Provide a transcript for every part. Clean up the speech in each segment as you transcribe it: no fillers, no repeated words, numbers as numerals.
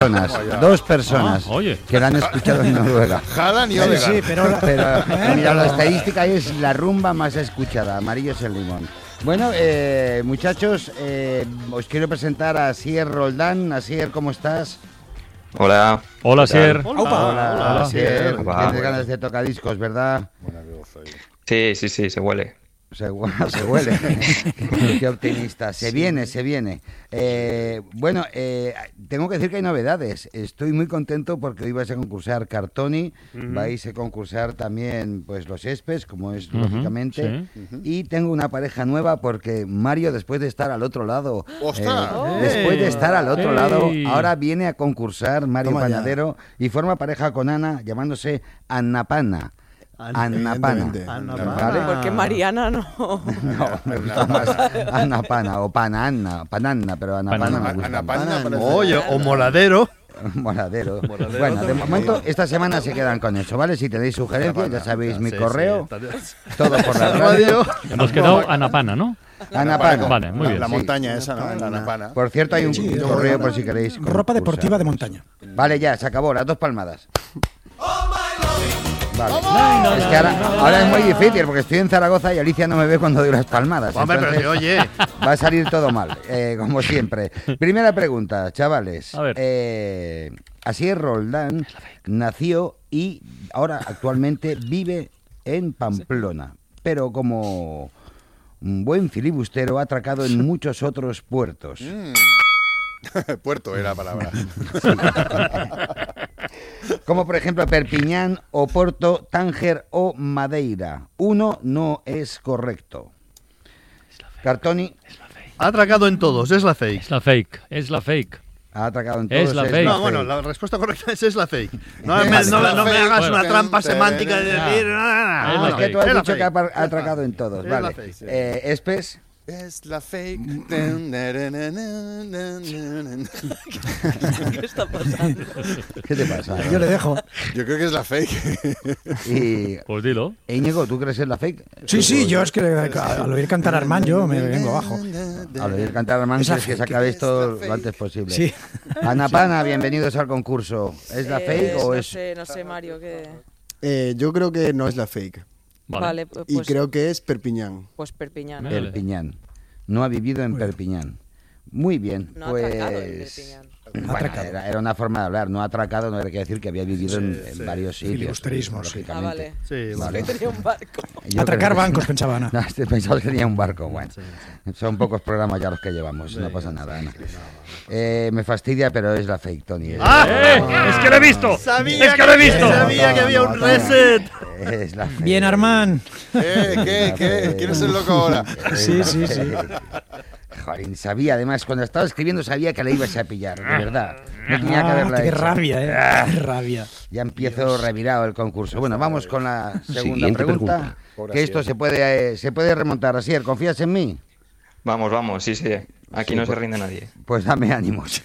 Dos personas oye, que la han escuchado en Noruega. Haaland y Odegaard. Sí, pero Mira, la estadística es la rumba más escuchada. Amarillo es el limón. Bueno, muchachos, os quiero presentar a Asier Roldán. Asier, ¿cómo estás? Hola. Hola, Asier. Hola, Asier. Hola. Tienes ganas de tocadiscos, ¿verdad? Sí, se huele. Se huele. Qué optimista. Se viene. Bueno, tengo que decir que hay novedades. Estoy muy contento porque hoy vais a concursar Cartoni, vais a concursar también pues los Espes, como es lógicamente, y tengo una pareja nueva porque Mario, después de estar al otro lado, ahora viene a concursar Mario Toma ya. Panadero y forma pareja con Ana, llamándose Annapana. Annapana. ¿Vale? Porque Mariana no. No, me gusta más Annapana o Pananna, pero Annapana me gusta Annapana más. parece- Oye, o moladero. Moradero. Bueno, de momento esta semana se quedan con eso, ¿vale? Si tenéis sugerencias, ya sabéis mi correo, todo por la radio. Hemos quedado Annapana, ¿no? Annapana. Vale, muy bien. La Sí. montaña esa, ¿no? La Annapana. Por cierto, hay un correo por si queréis. Ropa concursar. deportiva de montaña. Vale, ya, se acabó, las 2 palmadas. Vale. Es que ahora es muy difícil porque estoy en Zaragoza y Alicia no me ve cuando doy las palmadas. Hombre, pero entonces oye. va a salir todo mal, como siempre. Primera pregunta, chavales. A ver. Asier Roldán nació y ahora actualmente vive en Pamplona, pero como un buen filibustero ha atracado en muchos otros puertos. Puerto era la palabra. Como por ejemplo Perpiñán, Oporto, Tánger o Madeira. Uno no es correcto. Cartoni Ha atracado en todos, es la fake. Es la fake. ha atracado en todos. Es la fake. No, bueno, la respuesta correcta es la fake. No me Es la hagas fake. una trampa semántica de decir... Ah, Es la es que tú fake. has Es la dicho que fake. ha atracado en todos. Es Vale. la fake, sí. Espes. Es la fake. ¿Qué está pasando? ¿Qué te pasa? Yo le dejo. Yo creo que es la fake. Y Pues dilo. Íñigo, ¿tú crees que es la fake? Sí, yo es que al oír cantar a Armand yo me vengo abajo. Al oír cantar a Armand, Es la que se fake. acabe esto lo antes posible. Sí. Annapana, bienvenidos al concurso. ¿Es la fake o es...? No sé, Mario, que... Yo creo que no es la fake. Vale, Y pues, creo que es Perpiñán. pues Perpiñán. Vale. Perpiñán. No ha vivido en Perpiñán. Muy bien, No ha pues... atracado en Perpiñán. Bueno, Atracado. era una forma de hablar, no ha atracado, no quiere decir que había vivido en varios sitios. Filibusterismo, sí. Ah, vale. Sí, Vale. Tenía un barco. Yo Atracar creo que bancos, sí. pensaba Ana. No, pensaba que tenía un barco, bueno. Son pocos programas ya los que llevamos, no pasa nada, Ana. Me fastidia, pero es la fake, Tony. Es que lo he visto. Es que lo he visto. Sabía que había un reset. Es la fake. Bien, Armand. ¿Qué? ¿Quién es el loco ahora? Sí. Joder, sabía, además, cuando estaba escribiendo sabía que la ibas a pillar, de verdad. No tenía que haberla Qué hecho. rabia, Qué rabia. Ya empiezo revirado el concurso. Bueno, vamos con la segunda Siguiente pregunta. pregunta. Que esto se puede remontar. Asier, ¿confías en mí? Vamos, sí. Aquí no se rinde nadie. Pues dame ánimos.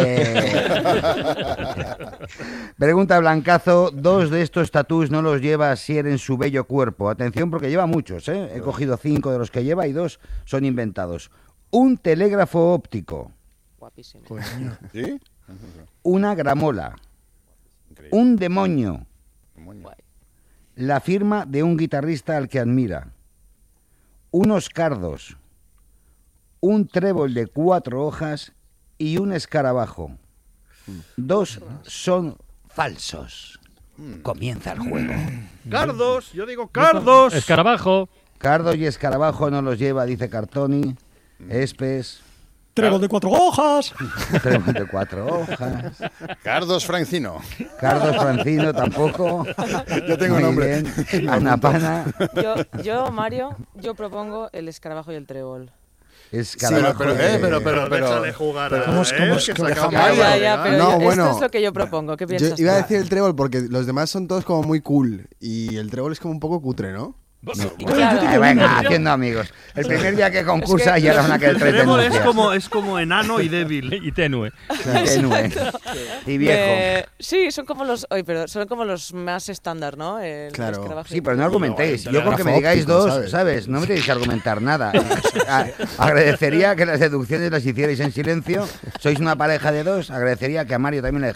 Pregunta Blancazo. 2 de estos tatús no los lleva Asier en su bello cuerpo. Atención porque lleva muchos, ¿eh? He cogido 5 de los que lleva y 2 son inventados. Un telégrafo óptico. Guapísimo. ¿Sí? Una gramola. Un demonio. Guay. La firma de un guitarrista al que admira. Unos cardos. Un trébol de 4 hojas y un escarabajo. 2 son falsos. Comienza el juego. Cardos, yo digo cardos. Escarabajo. Cardo y escarabajo no los lleva, dice Cartoni. Espes. Trébol de 4 hojas. Trébol de 4 hojas. Cardos Francino. Cardos Francino tampoco. Yo tengo Muy nombre. bien. Annapana. Yo, Mario, yo propongo el escarabajo y el trébol. Escarabajo. pero- Déjale jugar. ¿Cómo es- cómo es- que se cómo- acaba. déjame- Ya, pero No, esto bueno. es lo que yo propongo. ¿Qué Yo piensas iba a tú? decir el trébol porque los demás son todos como muy cool y el trébol es como un poco cutre, ¿no? Claro. Venga, haciendo amigos. El primer día que concursa Es que- ya era una que el tres Trébol denuncias. es como enano y débil. Y tenue. Tenue. Y viejo. Sí, son como los. Oye, pero son como los más estándar, ¿no? El Claro. escarabajo. Sí, pero no argumentéis. Yo con que me Óptico, digáis dos, ¿sabes? ¿sabes? No me tenéis que argumentar nada. Agradecería que las deducciones las hicierais en silencio. Sois una pareja de dos. Agradecería que a Mario también le